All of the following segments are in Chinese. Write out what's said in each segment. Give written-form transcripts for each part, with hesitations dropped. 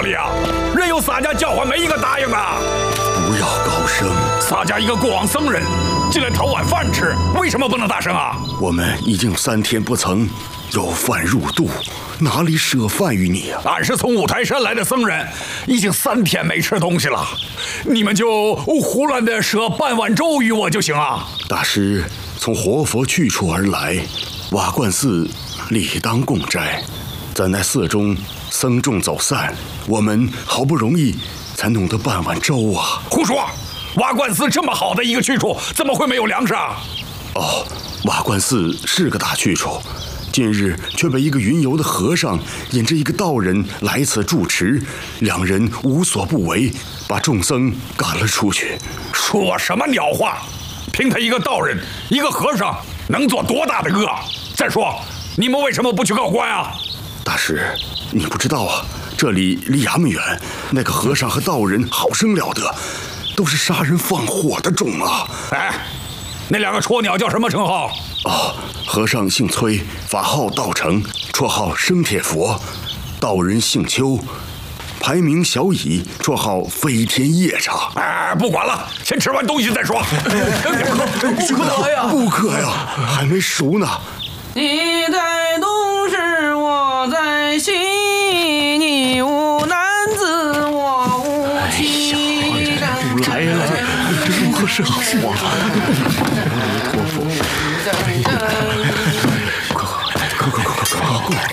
理啊！任由洒家叫唤，没一个答应的。 不要高声， 洒家一个过往僧人进来讨碗饭吃，为什么不能大声啊？ 我们已经3天不曾有饭入肚，哪里舍饭于你啊？ 俺是从五台山来的僧人，已经3天没吃东西了，你们就胡乱的舍半碗粥于我就行啊！ 大师从活佛去处而来，瓦罐寺理当共斋，怎奈寺中僧众走散，我们好不容易才弄得半碗粥啊！ 胡说！瓦罐寺这么好的一个去处，怎么会没有粮食啊？ 哦，瓦罐寺是个大去处，近日却被一个云游的和尚引着一个道人来此住持，两人无所不为，把众僧赶了出去。 说什么鸟话！凭他一个道人，一个和尚，能做多大的恶？再说，你们为什么不去告官啊？ 大师，你不知道啊，这里离衙门远，那个和尚和道人好生了得，都是杀人放火的种啊！ 哎，那2个戳鸟叫什么称号？ 哦，和尚姓崔，法号道成，绰号生铁佛；道人姓邱，排名小乙，绰号飞天夜叉。 哎，不管了，先吃完东西再说。 不渴呀，不渴呀，还没熟呢。 你在东市，我在西，你无男子，我无妻。 来人了，如何是好啊？阿弥陀佛！快！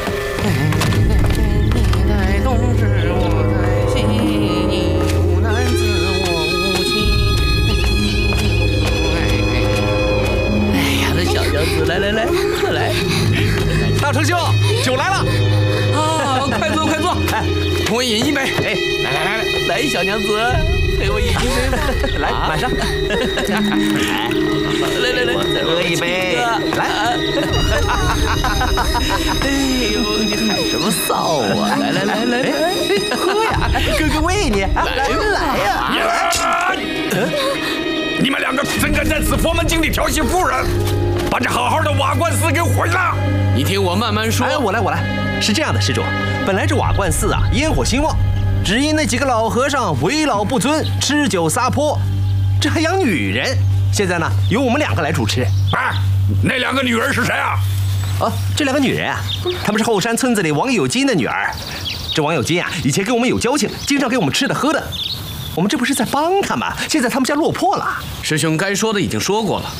你在东市，我在西，你无男子，我无妻。哎呀，那小娘子，来，快来！ 大成兄，酒来了！ 啊，快坐，哎，同我饮一杯。哎，来，小娘子，陪我饮一杯吧。 来，满上。 来， 再喝一杯。来。 哎呦，你喊什么臊啊！来， 喝呀，哥哥喂你。来呀！ 你们2个怎敢在此佛门境里调戏妇人？把这好好的瓦罐寺给毁了！ 你听我慢慢说。 哎，我来。是这样的，施主，本来这瓦罐寺啊，烟火兴旺，只因那几个老和尚为老不尊，吃酒撒泼，这还养女人。现在呢，由我们2个来主持。 哎，那2个女人是谁啊？ 哦，这2个女人啊，她们是后山村子里王有金的女儿。这王有金啊，以前跟我们有交情，经常给我们吃的喝的。我们这不是在帮她吗？现在他们家落魄了。 师兄该说的已经说过了。